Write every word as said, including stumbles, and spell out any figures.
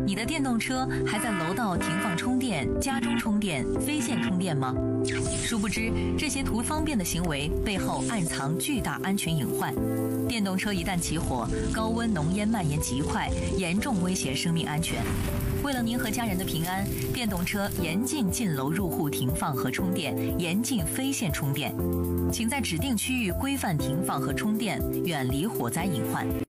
你的电动车还在楼道停放充电、家中充电、非线充电吗？殊不知，这些图方便的行为背后暗藏巨大安全隐患。电动车一旦起火，高温浓烟蔓延极快，严重威胁生命安全。为了您和家人的平安，电动车严禁进楼入户停放和充电，严禁非线充电。请在指定区域规范停放和充电，远离火灾隐患。